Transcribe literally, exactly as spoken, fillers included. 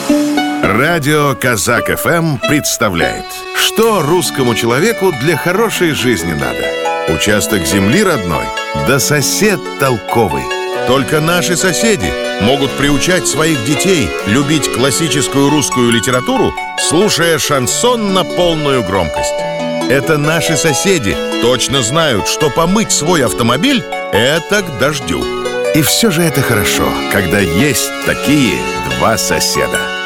Радио Казак эф эм представляет, что русскому человеку для хорошей жизни надо. Участок земли родной, да сосед толковый. Только наши соседи могут приучать своих детей любить классическую русскую литературу, слушая шансон на полную громкость. Это наши соседи точно знают, что помыть свой автомобиль – это к дождю. И все же это хорошо, когда есть такие два соседа.